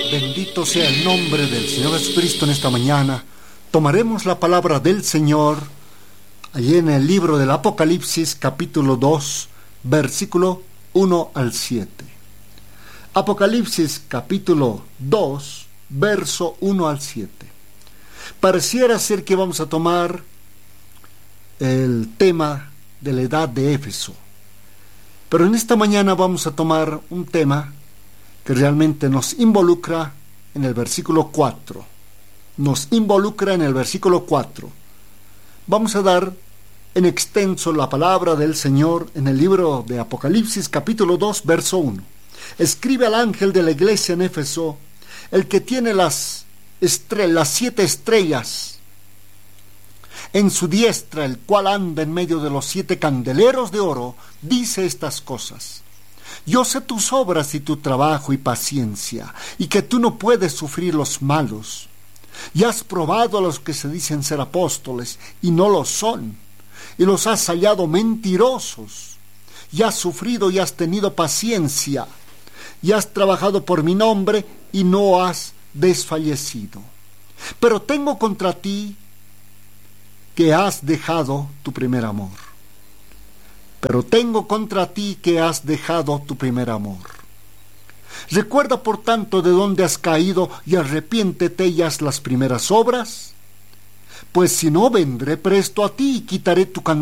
Bendito sea el nombre del Señor Jesucristo en esta mañana. Tomaremos la palabra del Señor allí en el libro del Apocalipsis, capítulo 2, versículo 1 al 7. Apocalipsis, capítulo 2, verso 1 al 7. Pareciera ser que vamos a tomar el tema de la edad de Éfeso. Pero en esta mañana vamos a tomar un tema que realmente nos involucra en el versículo 4. Nos involucra en el versículo 4. Vamos a dar en extenso la palabra del Señor en el libro de Apocalipsis, capítulo 2, verso 1. Escribe al ángel de la iglesia en Éfeso, el que tiene las 7 estrellas en su diestra, el cual anda en medio de los 7 candeleros de oro, dice estas cosas: Yo sé tus obras y tu trabajo y paciencia, y que tú no puedes sufrir los malos. Y has probado a los que se dicen ser apóstoles, y no lo son, y los has hallado mentirosos. Y has sufrido y has tenido paciencia, y has trabajado por mi nombre, y no has desfallecido. Pero tengo contra ti que has dejado tu primer amor. Pero tengo contra ti que has dejado tu primer amor. Recuerda, por tanto, de dónde has caído, y arrepiéntete y haz las primeras obras. Pues si no, vendré presto a ti y quitaré tu